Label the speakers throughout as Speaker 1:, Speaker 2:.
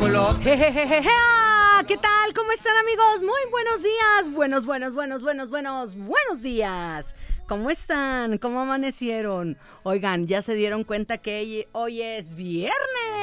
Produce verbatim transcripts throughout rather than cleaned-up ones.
Speaker 1: ridículo.
Speaker 2: Jejejeje. ¿Qué tal? ¿Cómo están, amigos? Muy buenos días. Buenos, buenos, buenos, buenos, buenos, buenos días. ¿Cómo están? ¿Cómo amanecieron? Oigan, ¿ya se dieron cuenta que hoy es viernes?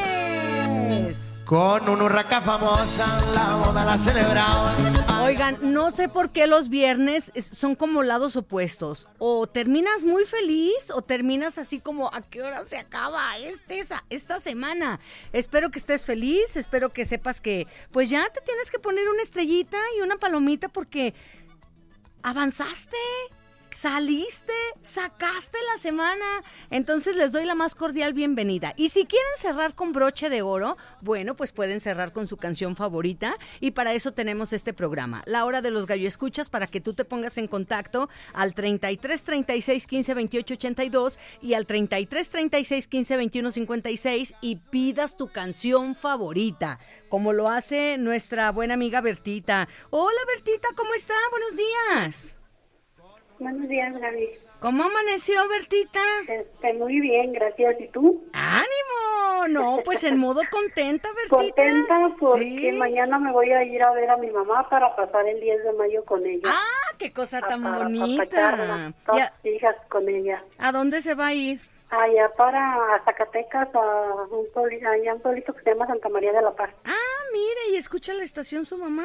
Speaker 1: Con una urraca famosa, la boda la celebraban.
Speaker 2: Oigan, no sé por qué los viernes son como lados opuestos. O terminas muy feliz o terminas así como, ¿a qué hora se acaba este, esa, esta semana? Espero que estés feliz, espero que sepas que pues ya te tienes que poner una estrellita y una palomita porque avanzaste. Saliste, sacaste la semana, entonces les doy la más cordial bienvenida. Y si quieren cerrar con broche de oro, bueno, pues pueden cerrar con su canción favorita y para eso tenemos este programa, La Hora de los Gallo Escuchas, para que tú te pongas en contacto al treinta y tres, treinta y seis, quince, veintiocho, ochenta y dos y al treinta y tres, treinta y seis, quince, veintiuno, cincuenta y seis y pidas tu canción favorita, como lo hace nuestra buena amiga Bertita. Hola Bertita, ¿cómo está? Buenos días.
Speaker 3: Buenos días, Gaby.
Speaker 2: ¿Cómo amaneció, Bertita?
Speaker 3: Este, muy bien, gracias. ¿Y tú?
Speaker 2: ¡Ánimo! No, pues en modo contenta, Bertita.
Speaker 3: Contenta porque
Speaker 2: ¿Sí?
Speaker 3: mañana me voy a ir a ver a mi mamá para pasar el diez de mayo con ella.
Speaker 2: ¡Ah, qué cosa tan
Speaker 3: para
Speaker 2: bonita!
Speaker 3: Dos
Speaker 2: ¿A,
Speaker 3: hijas con ella.
Speaker 2: ¿A dónde se va a ir?
Speaker 3: Allá para a Zacatecas, a un pueblito, allá un pueblito que se llama Santa María de la Paz.
Speaker 2: Ah, mire, ¿y escucha la estación su mamá?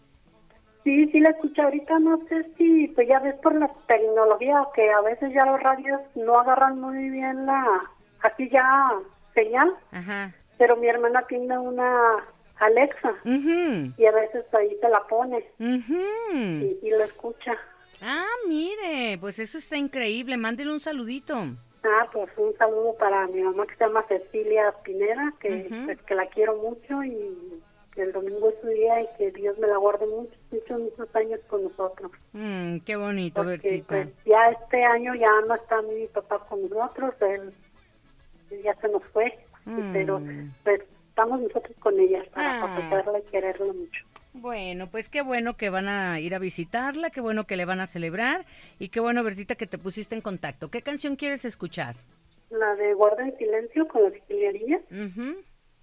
Speaker 3: Sí, sí la escucho ahorita, no sé si, pues ya ves por la tecnología que a veces ya los radios no agarran muy bien la, aquí ya señal.
Speaker 2: Ajá.
Speaker 3: Pero mi hermana tiene una Alexa
Speaker 2: Uh-huh.
Speaker 3: y a veces ahí te la pone
Speaker 2: Uh-huh.
Speaker 3: y, y lo escucha.
Speaker 2: Ah, mire, pues eso está increíble, mándele un saludito.
Speaker 3: Ah, pues un saludo para mi mamá que se llama Cecilia Pineda, que,
Speaker 2: Uh-huh.
Speaker 3: pues, que la quiero mucho y que el domingo es su día y que Dios me la guarde muchos, muchos, muchos años con nosotros.
Speaker 2: Mm, qué bonito,
Speaker 3: Porque
Speaker 2: Bertita.
Speaker 3: pues, ya este año ya no está mi papá con nosotros, él, él ya se nos fue,
Speaker 2: Mm.
Speaker 3: pero pues, estamos nosotros con ella para
Speaker 2: Ah.
Speaker 3: apapacharla y quererla mucho.
Speaker 2: Bueno, pues qué bueno que van a ir a visitarla, qué bueno que le van a celebrar y qué bueno, Bertita, que te pusiste en contacto. ¿Qué canción quieres escuchar?
Speaker 3: La de Guarda en Silencio con la Siciliaría.
Speaker 2: Uh-huh.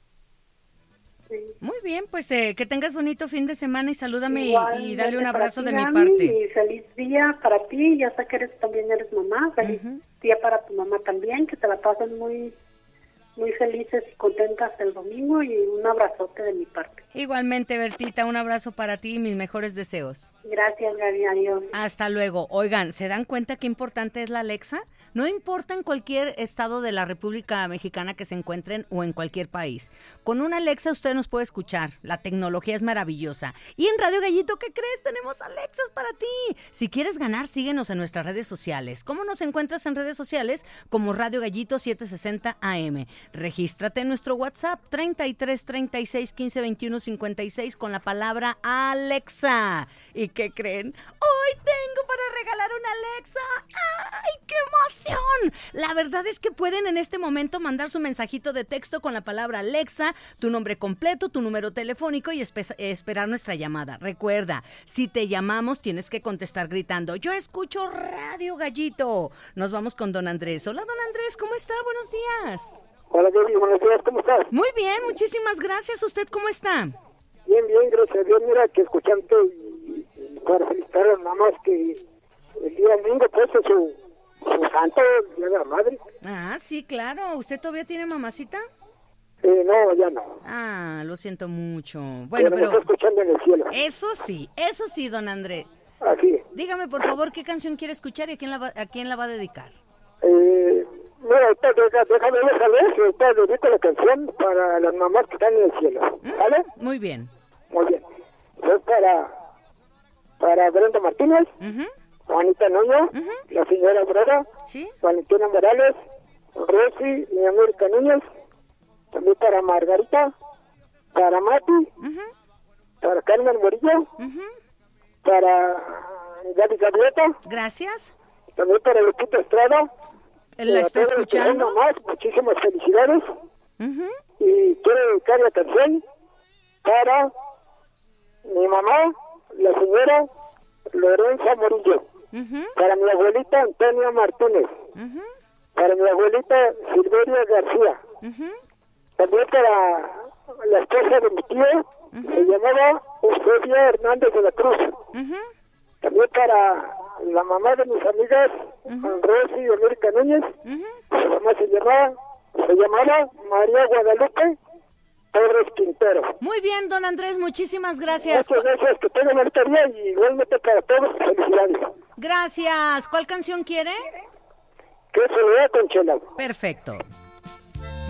Speaker 3: Sí.
Speaker 2: Muy bien, pues eh, que tengas bonito fin de semana y salúdame y,
Speaker 3: Igual,
Speaker 2: y dale un
Speaker 3: para
Speaker 2: abrazo
Speaker 3: ti,
Speaker 2: de mi
Speaker 3: Gaby,
Speaker 2: parte.
Speaker 3: Y feliz día para ti, ya sé que eres, también eres mamá, feliz
Speaker 2: Ujú.
Speaker 3: día para tu mamá también, que te la pasen muy muy felices y contentas el domingo y un abrazote de mi parte.
Speaker 2: Igualmente, Bertita, un abrazo para ti y mis mejores deseos.
Speaker 3: Gracias, Gaby, adiós.
Speaker 2: Hasta luego. Oigan, ¿se dan cuenta qué importante es la Alexa? No importa en cualquier estado de la República Mexicana que se encuentren o en cualquier país. Con una Alexa usted nos puede escuchar. La tecnología es maravillosa. Y en Radio Gallito, ¿qué crees? Tenemos Alexas para ti. Si quieres ganar, síguenos en nuestras redes sociales. ¿Cómo nos encuentras en redes sociales? Como Radio Gallito setecientos sesenta A M. Regístrate en nuestro WhatsApp treinta y tres, treinta y seis, quince, veintiuno, cincuenta y seis con la palabra Alexa. ¿Y qué creen? Hoy tengo para regalar una Alexa. ¡Ay, qué emoción! La verdad es que pueden en este momento mandar su mensajito de texto con la palabra Alexa, tu nombre completo, tu número telefónico y espe- esperar nuestra llamada. Recuerda, si te llamamos tienes que contestar gritando, yo escucho Radio Gallito. Nos vamos con don Andrés. Hola, don Andrés, ¿cómo está? Buenos días.
Speaker 4: Hola, Gaby, buenos días, ¿cómo estás?
Speaker 2: Muy bien, muchísimas gracias. ¿Usted cómo está?
Speaker 4: Bien, bien, gracias a Dios. Mira, que escuchando y, y para felicitar a las mamás que el día domingo, pues, es su, su santo, el día de la madre.
Speaker 2: Ah, sí, claro. ¿Usted todavía tiene mamacita?
Speaker 4: Eh, no, ya no.
Speaker 2: Ah, lo siento mucho. Bueno,
Speaker 4: pero... me
Speaker 2: pero...
Speaker 4: está escuchando en el cielo.
Speaker 2: Eso sí, eso sí, don Andrés.
Speaker 4: Así es.
Speaker 2: Dígame, por favor, ¿qué canción quiere escuchar y a quién la va, a quién la va a dedicar?
Speaker 4: Eh, mira, ahorita deja, déjame saber, ahorita dedico la canción para las mamás que están en el cielo, ¿vale?
Speaker 2: Muy bien.
Speaker 4: Muy bien. Es para, para Brenda Martínez,
Speaker 2: Uh-huh.
Speaker 4: Juanita Nuño,
Speaker 2: Ujú.
Speaker 4: la señora Breda,
Speaker 2: ¿Sí?
Speaker 4: Valentina Morales, Rosy, mi América Núñez, también para Margarita, para Mati,
Speaker 2: Uh-huh.
Speaker 4: para Carmen Morillo,
Speaker 2: Uh-huh.
Speaker 4: para Gaby Gaviota,
Speaker 2: Gracias.
Speaker 4: también para Lupita Estrada.
Speaker 2: ¿La
Speaker 4: eh,
Speaker 2: está
Speaker 4: a todos los que ven
Speaker 2: escuchando?
Speaker 4: Más, muchísimas felicidades.
Speaker 2: Uh-huh.
Speaker 4: Y quiero dedicar la canción para mi mamá, la señora Lorenza Morillo,
Speaker 2: Uh-huh.
Speaker 4: para mi abuelita Antonia Martínez,
Speaker 2: Uh-huh.
Speaker 4: para mi abuelita Silveria García,
Speaker 2: Uh-huh.
Speaker 4: también para la esposa de mi tío, uh-huh. se llamaba Eusebia Hernández de la Cruz. Uh-huh. También para la mamá de mis amigas, uh-huh. Rosy y América Núñez, uh-huh. su mamá se llamaba, se llamaba María Guadalupe Torres Quintero.
Speaker 2: Muy bien, don Andrés, muchísimas gracias.
Speaker 4: Muchas gracias, que tengan bonita día y igualmente para todos, felicidades.
Speaker 2: Gracias. ¿Cuál canción quiere?
Speaker 4: Que Soledad con Chela.
Speaker 2: Perfecto.